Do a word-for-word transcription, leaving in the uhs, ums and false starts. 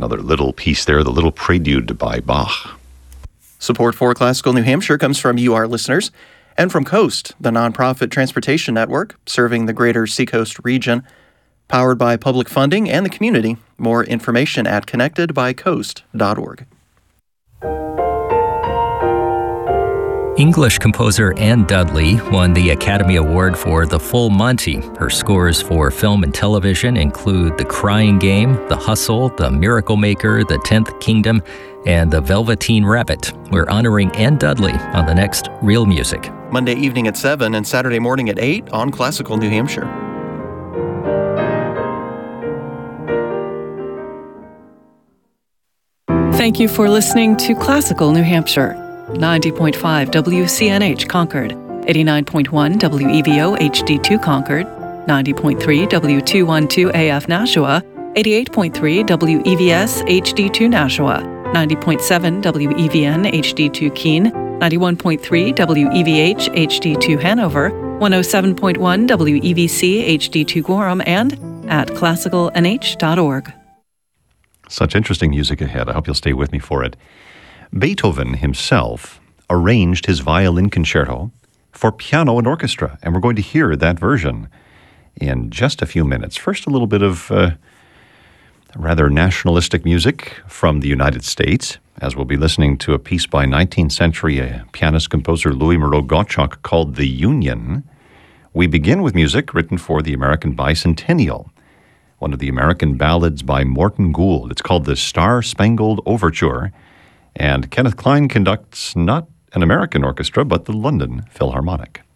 Another little piece there, the Little Prelude by Bach. Support for Classical New Hampshire comes from you, our listeners, and from Coast, the nonprofit transportation network serving the greater Seacoast region. Powered by public funding and the community. More information at connected by coast dot org. English composer Anne Dudley won the Academy Award for The Full Monty. Her scores for film and television include The Crying Game, The Hustle, The Miracle Maker, The Tenth Kingdom, and The Velveteen Rabbit. We're honoring Anne Dudley on the next Real Music. Monday evening at seven and Saturday morning at eight on Classical New Hampshire. Thank you for listening to Classical New Hampshire. ninety point five W C N H Concord, eighty-nine point one W E V O H D two Concord, ninety point three W two twelve A F Nashua, eighty-eight point three W E V S H D two Nashua, ninety point seven W E V N H D two Keene, ninety-one point three W E V H H D two Hanover, one oh seven point one W E V C H D two Gorham, and at classical n h dot org. Such interesting music ahead. I hope you'll stay with me for it. Beethoven himself arranged his violin concerto for piano and orchestra, and we're going to hear that version in just a few minutes. First, a little bit of uh, rather nationalistic music from the United States, as we'll be listening to a piece by nineteenth century uh, pianist-composer Louis Moreau-Gottschalk called The Union. We begin with music written for the American bicentennial, one of the American ballads by Morton Gould. It's called the Star-Spangled Overture, and Kenneth Klein conducts not an American orchestra, but the London Philharmonic.